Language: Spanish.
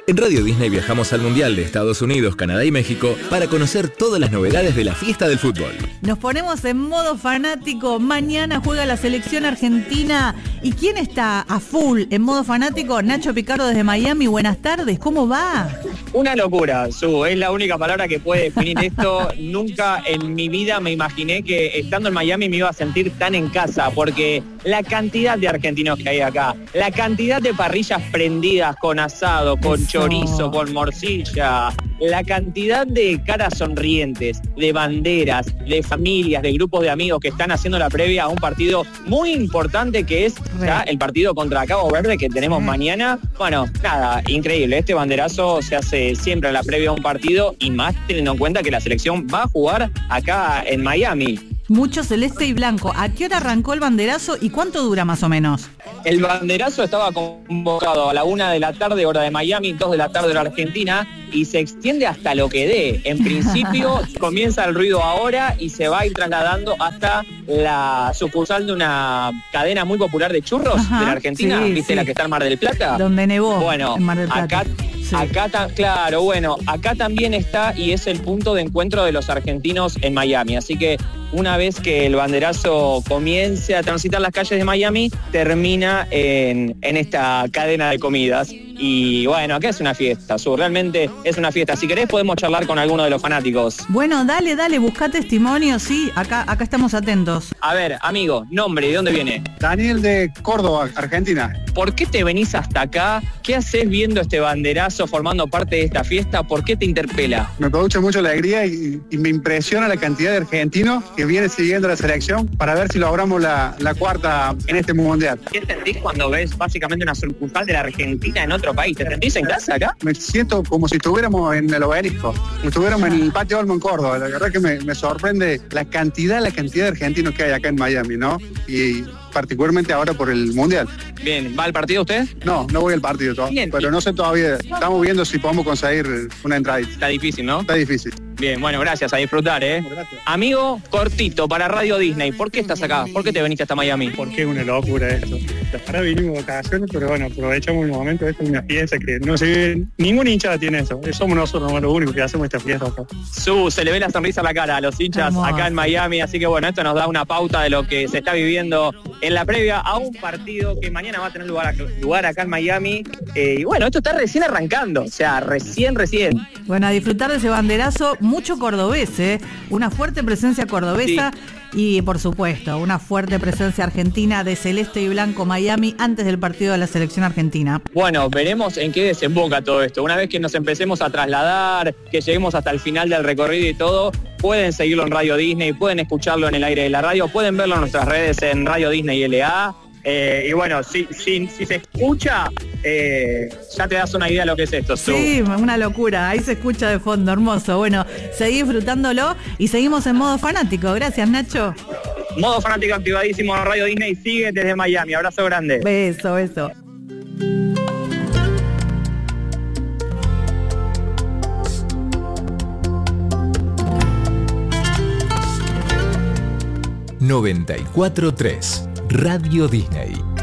En Radio Disney viajamos al Mundial de Estados Unidos, Canadá y México para conocer todas las novedades de la fiesta del fútbol. Nos ponemos en modo fanático. Mañana juega la selección argentina. ¿Y quién está a full en modo fanático? Nacho Picardo desde Miami. Buenas tardes, ¿cómo va? Una locura, Su, es la única palabra que puede definir esto. Nunca en mi vida me imaginé que estando en Miami me iba a sentir tan en casa, porque la cantidad de argentinos que hay acá, la cantidad de parrillas prendidas con asado, con chorizo, con morcilla, la cantidad de caras sonrientes, de banderas, de familias, de grupos de amigos que están haciendo la previa a un partido muy importante que es ya el partido contra Cabo Verde que tenemos mañana. Bueno, nada, increíble. Este banderazo se hace siempre en la previa a un partido y más teniendo en cuenta que la selección va a jugar acá en Miami. Mucho celeste y blanco. ¿A qué hora arrancó el banderazo y cuánto dura más o menos? El banderazo estaba convocado a la 1 de la tarde, hora de Miami, 2 de la tarde, hora Argentina, y se extiende hasta lo que dé. En principio comienza el ruido ahora y se va a ir trasladando hasta la sucursal de una cadena muy popular de churros de la Argentina, sí, ¿viste? La que está en Mar del Plata. Donde nevó, bueno, en Mar del Plata. Claro, bueno, acá también está y es el punto de encuentro de los argentinos en Miami. Así que una vez que el banderazo comience a transitar las calles de Miami, termina en esta cadena de comidas. Y bueno, acá es una fiesta, Su, realmente es una fiesta. Si querés podemos charlar con alguno de los fanáticos. Bueno, dale, busca testimonio, sí, acá estamos atentos. A ver, amigo, nombre, ¿de dónde viene? Daniel de Córdoba, Argentina. ¿Por qué te venís hasta acá? ¿Qué haces viendo este banderazo, formando parte de esta fiesta? ¿Por qué te interpela? Me produce mucha alegría y me impresiona la cantidad de argentinos que vienen siguiendo la selección para ver si logramos la cuarta en este mundial. ¿Qué sentís cuando ves básicamente una sucursal de la Argentina en otro país? ¿Te sentís en casa acá? Me siento como si estuviéramos en el Obelisco, como estuviéramos en el Patio Olmo en Córdoba. La verdad que me sorprende la cantidad de argentinos que hay acá en Miami, ¿no? Y particularmente ahora por el Mundial. Bien, ¿va al partido usted? No voy al partido todavía, pero no sé todavía. Estamos viendo si podemos conseguir una entrada. Está difícil, ¿no? Está difícil. Bien, bueno, gracias, a disfrutar, ¿eh? Gracias. Amigo, cortito, para Radio Disney, ¿por qué estás acá? ¿Por qué te veniste hasta Miami? Porque es una locura esto. Ahora vinimos de vacaciones, pero bueno, aprovechamos el momento. Esta es una fiesta que no se vive, ninguna hinchada tiene eso. Somos nosotros los únicos que hacemos esta fiesta acá. Se le ve la sonrisa a la cara a los hinchas acá en Miami, así que bueno, esto nos da una pauta de lo que se está viviendo en la previa a un partido que mañana va a tener lugar acá en Miami. Y bueno, esto está recién arrancando, o sea, recién. Bueno, a disfrutar de ese banderazo, mucho cordobés, una fuerte presencia cordobesa y por supuesto, una fuerte presencia argentina de celeste y blanco Miami antes del partido de la selección argentina. Bueno, veremos en qué desemboca todo esto. Una vez que nos empecemos a trasladar, que lleguemos hasta el final del recorrido y todo, pueden seguirlo en Radio Disney, pueden escucharlo en el aire de la radio, pueden verlo en nuestras redes en Radio Disney LA. Y bueno, si se escucha, ya te das una idea de lo que es esto. Sí, una locura, ahí se escucha de fondo, hermoso. Bueno, seguí disfrutándolo y seguimos en modo fanático. Gracias, Nacho. Modo fanático activadísimo, Radio Disney sigue desde Miami. Abrazo grande. Beso. 94.3 Radio Disney.